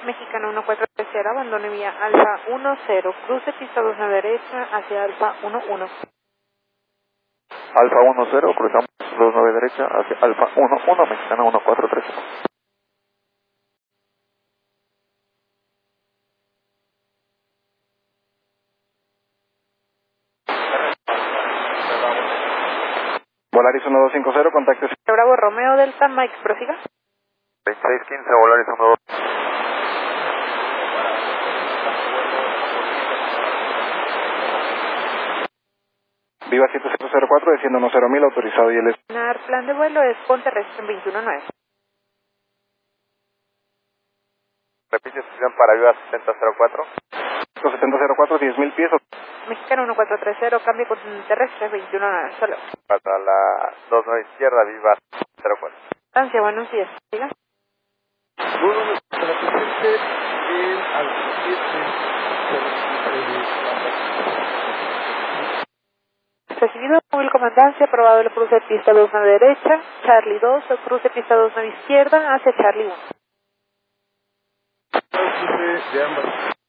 Mexicano 1430, abandone vía Alfa 10, cruce pista 2 a derecha hacia Alfa 11. Alfa 10, cruzamos 29 derecha hacia Alfa 11, Mexicano 1430. Volaris 1250, contacte. Bravo Romeo Delta, Mike, prosiga. 2615, Volaris 12. Viva 7004, desciendo 10.000, autorizado y el Plan de vuelo es Ponte Terrestre 219. Repite sesión para Viva 7004. 7004, 10.000 pies. Mexicano 1430, cambio con terrestre 219, solo. Para la 29 izquierda, Viva 04. Francia, buenos días. ¿Siga? Recibido móvil comandancia, aprobado el cruce de pista 2 a derecha, Charlie 2, o cruce pista 2 a izquierda hacia Charlie 1. Cruce de ambas.